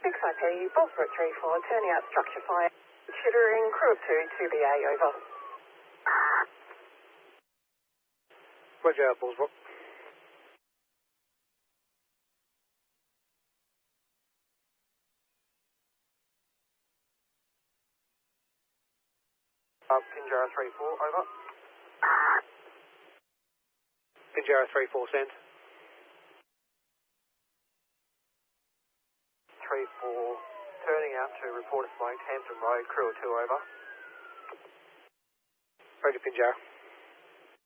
6IP, Bosworth 34, turning out structure fire. Chittering, crew of 2, 2BA, over. Roger, Bosworth. Pinjarra 34, over. Pinjarra 34, send. 34, turning out to report a smoke, Hampton Road, crew of 2, over. Roger, Pinjarra.